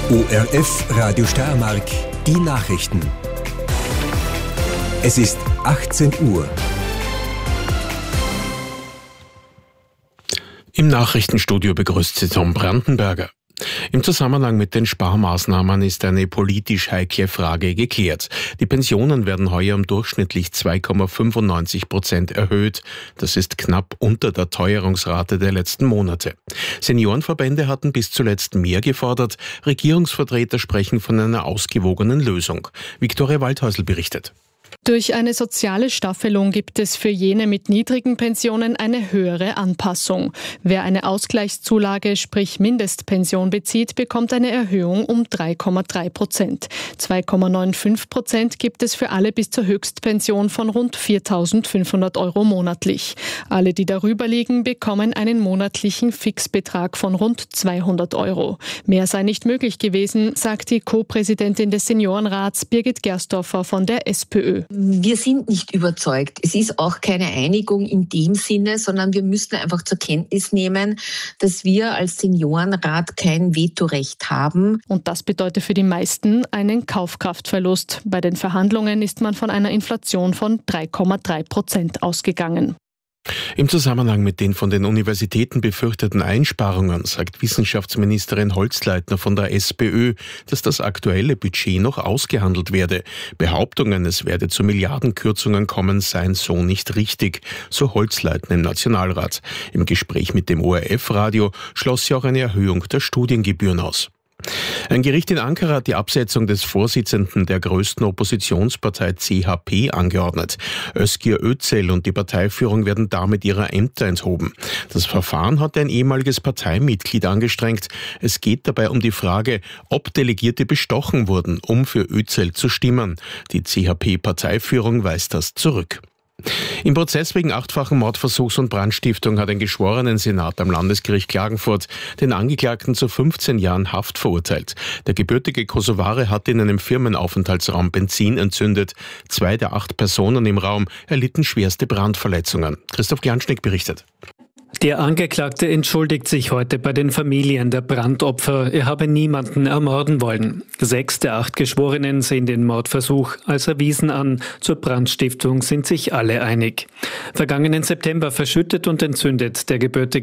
ORF Radio Steiermark, die Nachrichten. Es ist 18 Uhr. Im Nachrichtenstudio begrüßt Sie Tom Brandenberger. Im Zusammenhang mit den Sparmaßnahmen ist eine politisch heikle Frage geklärt. Die Pensionen werden heuer um durchschnittlich 2,95% erhöht. Das ist knapp unter der Teuerungsrate der letzten Monate. Seniorenverbände hatten bis zuletzt mehr gefordert. Regierungsvertreter sprechen von einer ausgewogenen Lösung. Viktoria Waldhäusl berichtet. Durch eine soziale Staffelung gibt es für jene mit niedrigen Pensionen eine höhere Anpassung. Wer eine Ausgleichszulage, sprich Mindestpension bezieht, bekommt eine Erhöhung um 3,3%. 2,95% gibt es für alle bis zur Höchstpension von rund 4.500 Euro monatlich. Alle, die darüber liegen, bekommen einen monatlichen Fixbetrag von rund 200 Euro. Mehr sei nicht möglich gewesen, sagt die Co-Präsidentin des Seniorenrats Birgit Gerstorfer von der SPÖ. Wir sind nicht überzeugt. Es ist auch keine Einigung in dem Sinne, sondern wir müssen einfach zur Kenntnis nehmen, dass wir als Seniorenrat kein Vetorecht haben. Und das bedeutet für die meisten einen Kaufkraftverlust. Bei den Verhandlungen ist man von einer Inflation von 3,3% ausgegangen. Im Zusammenhang mit den von den Universitäten befürchteten Einsparungen sagt Wissenschaftsministerin Holzleitner von der SPÖ, dass das aktuelle Budget noch ausgehandelt werde. Behauptungen, es werde zu Milliardenkürzungen kommen, seien so nicht richtig, so Holzleitner im Nationalrat. Im Gespräch mit dem ORF-Radio schloss sie auch eine Erhöhung der Studiengebühren aus. Ein Gericht in Ankara hat die Absetzung des Vorsitzenden der größten Oppositionspartei CHP angeordnet. Özgür Özel und die Parteiführung werden damit ihrer Ämter enthoben. Das Verfahren hat ein ehemaliges Parteimitglied angestrengt. Es geht dabei um die Frage, ob Delegierte bestochen wurden, um für Özel zu stimmen. Die CHP-Parteiführung weist das zurück. Im Prozess wegen 8-fachen Mordversuchs und Brandstiftung hat ein Geschworenensenat am Landesgericht Klagenfurt den Angeklagten zu 15 Jahren Haft verurteilt. Der gebürtige Kosovare hatte in einem Firmenaufenthaltsraum Benzin entzündet. 2 der 8 Personen im Raum erlitten schwerste Brandverletzungen. Christoph Glanschnick berichtet. Der Angeklagte entschuldigt sich heute bei den Familien der Brandopfer. Er habe niemanden ermorden wollen. 6 der 8 Geschworenen sehen den Mordversuch als erwiesen an. Zur Brandstiftung sind sich alle einig. Vergangenen September verschüttet und entzündet der gebürtige